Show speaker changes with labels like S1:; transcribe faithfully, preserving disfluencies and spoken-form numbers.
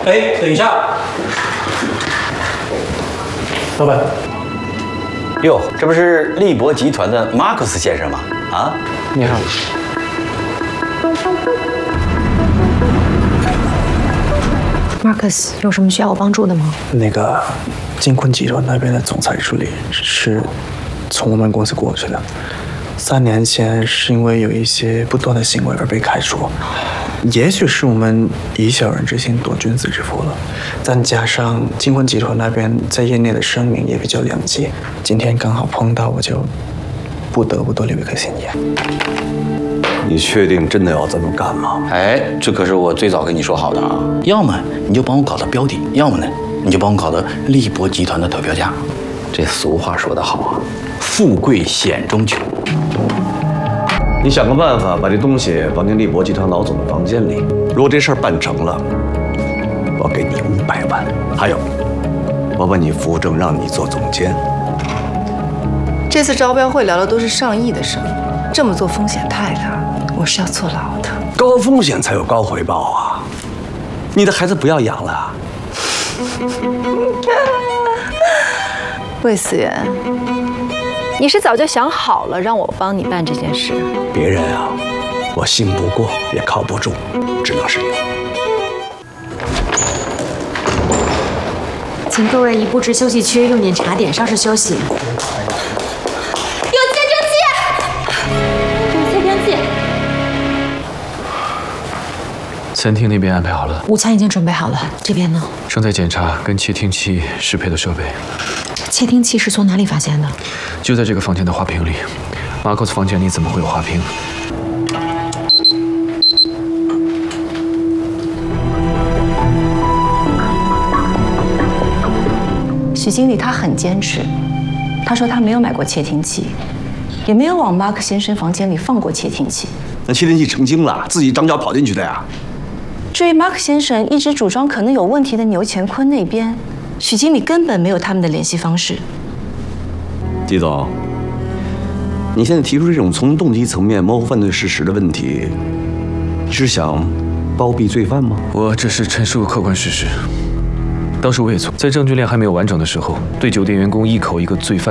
S1: 哎，等一下，老板。
S2: 哟，这不是利博集团的马克思先生吗？啊，
S1: 你好。
S3: 马克思，有什么需要我帮助的吗？
S1: 那个金坤集团那边的总裁助理是从我们公司过去的，三年前是因为有一些不当的行为而被开除。也许是我们以小人之心度君子之腹了，再加上金坤集团那边在业内的声名也比较两极，今天刚好碰到，我就不得不多留一颗心眼。
S4: 你确定真的要这么干吗？
S2: 哎，这可是我最早跟你说好的啊！要么你就帮我搞到标的，要么呢你就帮我搞到利博集团的投标价。这俗话说得好啊，富贵险中求。
S4: 你想个办法把这东西放进利博集团老总的房间里。如果这事儿办成了，我给你五百万。还有，我把你扶正，让你做总监。
S5: 这次招标会聊的都是上亿的生意，这么做风险太大，我是要坐牢的。
S4: 高风险才有高回报啊！你的孩子不要养了。
S5: 魏思源，你是早就想好了让我帮你办这件事？
S4: 别人啊，我信不过也靠不住，只能是你。
S3: 请各位移步至休息区，用点茶点，稍事休息。
S6: 有窃听器，有窃听器。
S7: 餐厅那边安排好了，
S3: 午餐已经准备好了，这边呢？
S7: 正在检查跟窃听器适配的设备。
S3: 窃听器是从哪里发现的？
S7: 就在这个房间的花瓶里。马克思房间里怎么会有花瓶？
S5: 许经理他很坚持，他说他没有买过窃听器，也没有往马克先生房间里放过窃听器。
S4: 那窃听器成精了，自己张脚跑进去的呀。
S5: 至于马克先生一直主张可能有问题的牛乾坤那边，许经理根本没有他们的联系方式。
S4: 季总，你现在提出这种从动机层面模糊犯罪事实的问题，你是想包庇罪犯吗？
S7: 我这是陈述客观事实。当时我也错，在证据链还没有完整的时候，对酒店员工一口一个罪犯